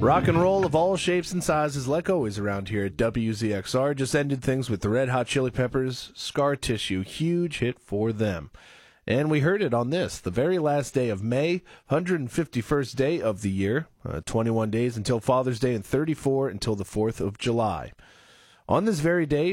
Rock and roll of all shapes and sizes, like always around here at WZXR. Just ended things with the Red Hot Chili Peppers, Scar Tissue, huge hit for them. And we heard it on this, the very last day of May, 151st day of the year, 21 days until Father's Day and 34 until the 4th of July. On this very day,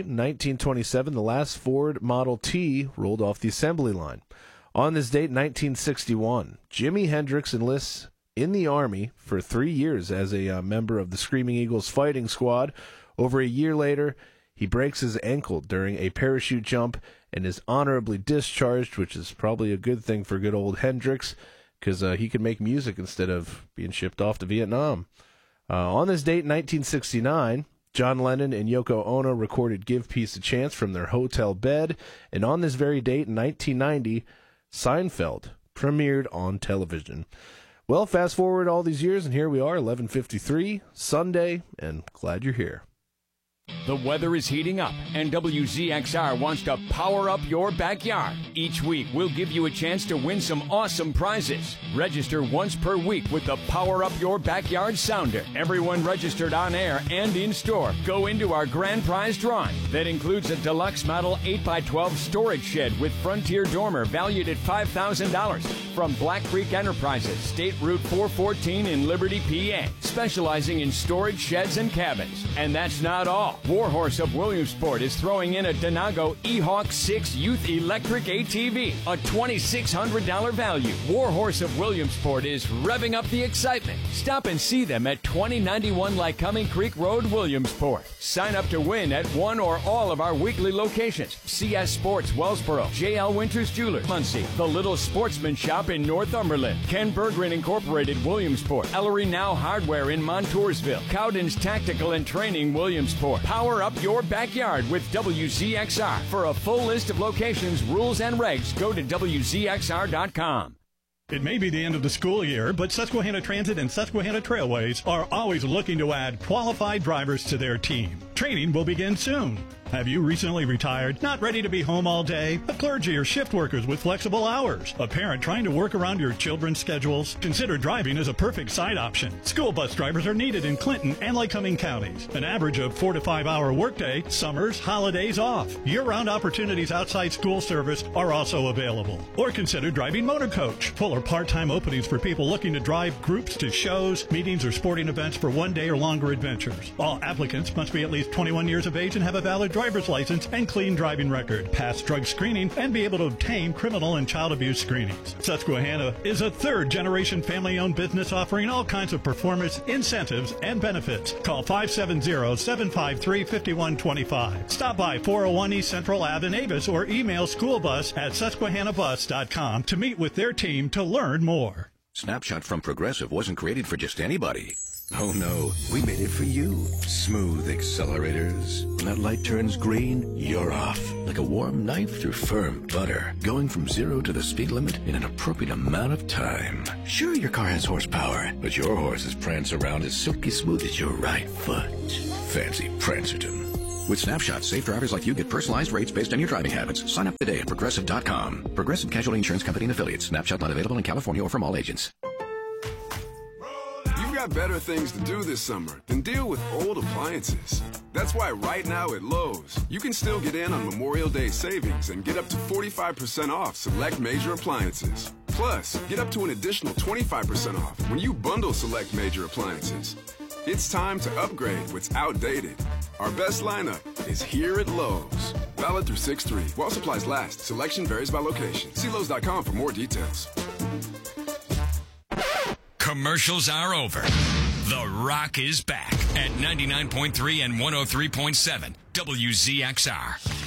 1927, the last Ford Model T rolled off the assembly line. On this date, 1961, Jimi Hendrix enlists in the Army for 3 years as a member of the Screaming Eagles fighting squad. Over a year later, he breaks his ankle during a parachute jump and is honorably discharged, which is probably a good thing for good old Hendrix, because he can make music instead of being shipped off to Vietnam. On this date, 1969, John Lennon and Yoko Ono recorded Give Peace a Chance from their hotel bed. And on this very date, in 1990, Seinfeld premiered on television. Well, fast forward all these years, and here we are, 11:53, Sunday, and glad you're here. The weather is heating up, and WZXR wants to power up your backyard. Each week, we'll give you a chance to win some awesome prizes. Register once per week with the Power Up Your Backyard Sounder. Everyone registered on air and in store go into our grand prize drawing. That includes a deluxe model 8x12 storage shed with Frontier Dormer valued at $5,000 from Black Creek Enterprises, State Route 414 in Liberty, PA, specializing in storage sheds and cabins. And that's not all. Warhorse of Williamsport is throwing in a Denago E-Hawk 6 Youth Electric ATV, a $2,600 value. Warhorse of Williamsport is revving up the excitement. Stop and see them at 2091 Lycoming Creek Road, Williamsport. Sign up to win at one or all of our weekly locations. CS Sports, Wellsboro, JL Winters Jewelers, Muncie, The Little Sportsman Shop in Northumberland, Ken Berggren Incorporated, Williamsport, Ellery Now Hardware in Montoursville, Cowden's Tactical and Training, Williamsport. Power up your backyard with WZXR. For a full list of locations, rules, and regs, go to WZXR.com. It may be the end of the school year, but Susquehanna Transit and Susquehanna Trailways are always looking to add qualified drivers to their team. Training will begin soon. Have you recently retired, not ready to be home all day? A clergy or shift workers with flexible hours? A parent trying to work around your children's schedules? Consider driving as a perfect side option. School bus drivers are needed in Clinton and Lycoming counties. An average of 4 to 5 hour workday, summers, holidays off. Year-round opportunities outside school service are also available. Or consider driving motor coach. Full or part-time openings for people looking to drive groups to shows, meetings, or sporting events for one-day or longer adventures. All applicants must be at least 21 years of age and have a valid driver's license and clean driving record, pass drug screening, and be able to obtain criminal and child abuse screenings. Susquehanna is a third-generation family-owned business offering all kinds of performance, incentives, and benefits. Call 570-753-5125. Stop by 401 East Central Ave in Avis or email schoolbus@susquehannabus.com to meet with their team to learn more. Snapshot from Progressive wasn't created for just anybody. Oh no, we made it for you. Smooth accelerators. When that light turns green, you're off. Like a warm knife through firm butter. Going from 0 to the speed limit in an appropriate amount of time. Sure, your car has horsepower, but your horses prance around as silky smooth as your right foot. Fancy Prancerton. With Snapshot, safe drivers like you get personalized rates based on your driving habits. Sign up today at Progressive.com. Progressive Casualty Insurance Company and Affiliates. Snapshot not available in California or from all agents. You've got better things to do this summer than deal with old appliances. That's why right now at Lowe's, you can still get in on Memorial Day savings and get up to 45% off select major appliances. Plus, get up to an additional 25% off when you bundle select major appliances. It's time to upgrade what's outdated. Our best lineup is here at Lowe's. Valid through 6/3. While supplies last. Selection varies by location. See Lowe's.com for more details. Commercials are over. The Rock is back at 99.3 and 103.7 WZXR.